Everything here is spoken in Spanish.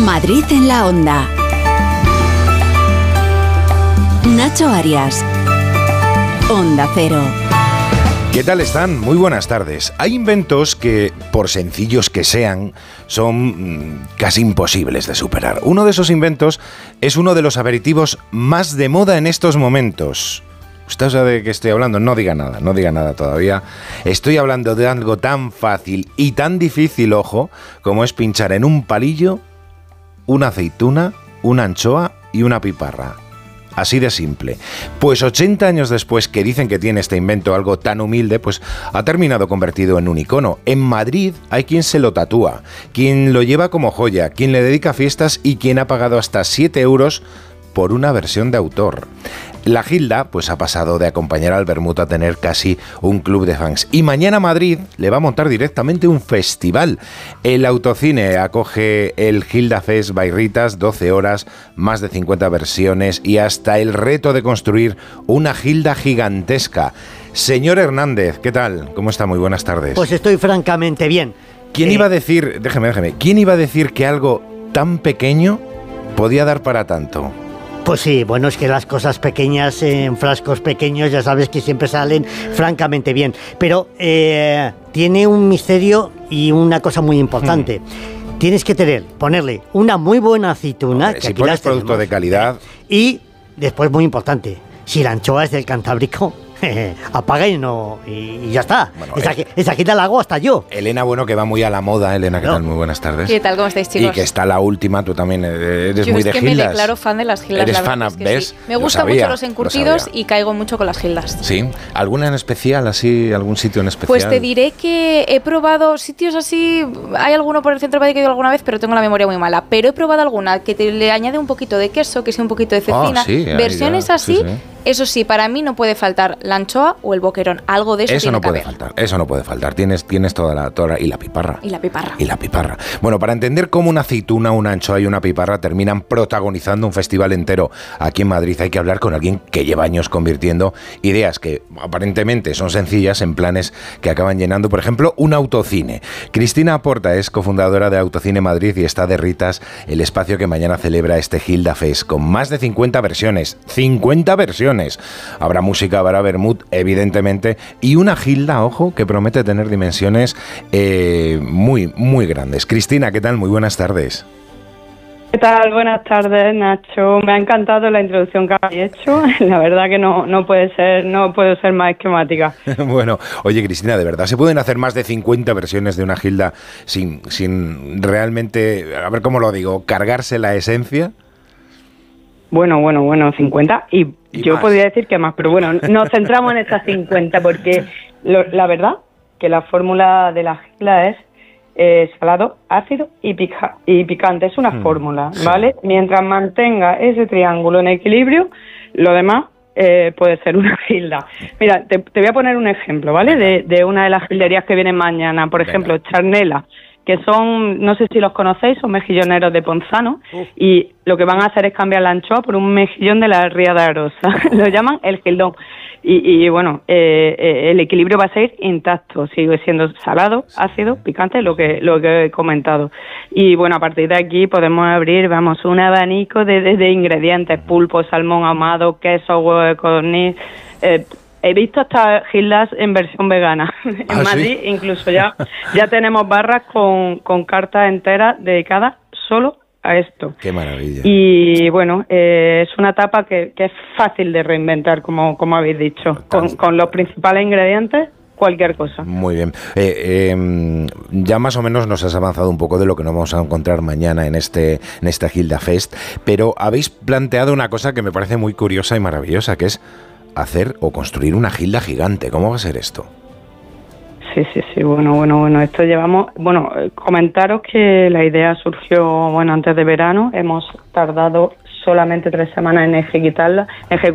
Madrid en la onda. Nacho Arias. Onda Cero. ¿Qué tal están? Muy buenas tardes. Hay inventos que, por sencillos que sean, son casi imposibles de superar. Uno de esos inventos es uno de los aperitivos más de moda en estos momentos. ¿Usted sabe de qué estoy hablando? No diga nada todavía. Estoy hablando de algo tan fácil y tan difícil, ojo, como es pinchar en un palillo una aceituna, una anchoa y una piparra. Así de simple. Pues 80 años después que dicen que tiene este invento algo tan humilde, pues ha terminado convertido en un icono. En Madrid hay quien se lo tatúa, quien lo lleva como joya, quien le dedica fiestas y quien ha pagado hasta 7 euros por una versión de autor. La Gilda pues ha pasado de acompañar al vermut a tener casi un club de fans. Y mañana Madrid le va a montar directamente un festival. El Autocine acoge el Gilda Fest by Ritas, 12 horas, más de 50 versiones y hasta el reto de construir una Gilda gigantesca. Señor Hernández, ¿qué tal? ¿Cómo está? Muy buenas tardes. Pues estoy francamente bien. ¿Quién iba a decir, déjeme, quién iba a decir que algo tan pequeño podía dar para tanto? Pues sí, bueno, es que las cosas pequeñas en frascos pequeños ya sabes que siempre salen francamente bien. Pero tiene un misterio y una cosa muy importante. Tienes que ponerle una muy buena aceituna. Hombre, que si aquí pones producto de calidad. Y después, muy importante, si la anchoa es del Cantábrico, apaga y ya está. Bueno, esa quita el agua hasta yo. Elena, bueno, que va muy a la moda. Elena, ¿qué tal? Muy buenas tardes. ¿Qué tal? ¿Cómo estáis, chicos? Y que está la última, tú también eres yo muy de gildas. Yo es que me declaro fan de las gildas. Eres fan, ¿ves? Sí. Me gustan mucho los encurtidos y caigo mucho con las gildas. ¿Sí? ¿Alguna en especial, así, algún sitio en especial? Pues te diré que he probado sitios así, hay alguno por el centro de Madrid que he ido alguna vez, pero tengo la memoria muy mala. Pero he probado alguna que le añade un poquito de queso, que sea un poquito de cecina. Sí, versiones así. Sí. Eso sí, para mí no puede faltar la anchoa o el boquerón. Algo de eso tiene que haber. Eso no puede faltar. Tienes toda la y la piparra. Y la piparra. Y la piparra. Bueno, para entender cómo una aceituna, una anchoa y una piparra terminan protagonizando un festival entero aquí en Madrid, hay que hablar con alguien que lleva años convirtiendo ideas que aparentemente son sencillas en planes que acaban llenando, por ejemplo, un autocine. Cristina Porta es cofundadora de Autocine Madrid y está de Ritas, el espacio que mañana celebra este Gilda Fest, con más de 50 versiones. ¡50 versiones! Habrá música, habrá vermut, evidentemente, y una Gilda, ojo, que promete tener dimensiones muy, muy grandes. Cristina, ¿qué tal? Muy buenas tardes. ¿Qué tal? Buenas tardes, Nacho. Me ha encantado la introducción que habéis hecho. La verdad que no puedo ser más esquemática. Bueno, oye, Cristina, ¿de verdad se pueden hacer más de 50 versiones de una Gilda sin realmente, a ver cómo lo digo, cargarse la esencia? Bueno, 50 y yo más. Podría decir que más, pero bueno, nos centramos en estas 50 porque la verdad que la fórmula de la Gilda es salado, ácido y picante. Es una fórmula, ¿vale? Mientras mantenga ese triángulo en equilibrio, lo demás puede ser una Gilda. Mira, te voy a poner un ejemplo, ¿vale? De una de las gilderías que vienen mañana, por ejemplo, Charnela, que son, no sé si los conocéis, son mejilloneros de Ponzano, y lo que van a hacer es cambiar la anchoa por un mejillón de la Ría de Arosa. Lo llaman el gildón. Y bueno, el equilibrio va a ser intacto, sigue siendo salado, ácido, picante, lo que he comentado. Y bueno, a partir de aquí podemos abrir, un abanico de ingredientes: pulpo, salmón ahumado, queso, huevo de codorniz. He visto hasta gildas en versión vegana. En Madrid, ¿sí? Incluso ya tenemos barras con cartas enteras dedicadas solo a esto. ¡Qué maravilla! Y bueno, es una etapa que es fácil de reinventar, como habéis dicho. Con los principales ingredientes, cualquier cosa. Muy bien. Ya más o menos nos has avanzado un poco de lo que nos vamos a encontrar mañana en esta Gilda Fest, pero habéis planteado una cosa que me parece muy curiosa y maravillosa, que es hacer o construir una Gilda gigante. ¿Cómo va a ser esto? Sí. Bueno, esto llevamos... Bueno, comentaros que la idea surgió, antes de verano. Hemos tardado solamente 3 semanas en ejecutarla.